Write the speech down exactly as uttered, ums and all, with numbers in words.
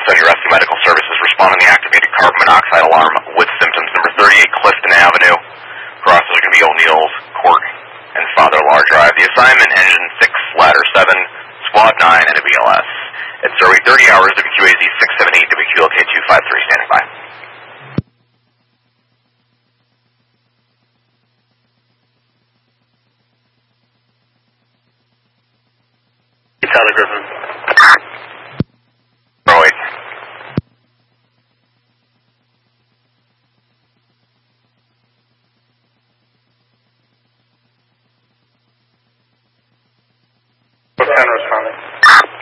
City Rescue Medical Services responding to the activated carbon monoxide alarm with symptoms. Number thirty-eight Clifton Avenue. Crosses are going to be O'Neill's Court and Father Lar Drive. The assignment, engine six, ladder seven, squad nine, and a B L S. It's Survey thirty hours, W Q A Z six seven eight, W Q L K two five three, standing by. Tyler Griffin. Roy. What's ten responding?